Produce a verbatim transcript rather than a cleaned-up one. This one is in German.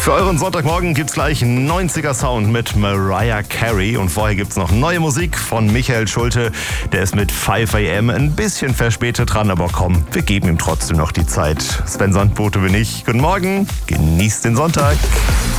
Für euren Sonntagmorgen gibt's gleich neunziger Sound mit Mariah Carey und vorher gibt's noch neue Musik von Michael Schulte. Der ist mit fünf a m ein bisschen verspätet dran, aber komm, wir geben ihm trotzdem noch die Zeit. Sven Sandbote bin ich. Guten Morgen, genießt den Sonntag.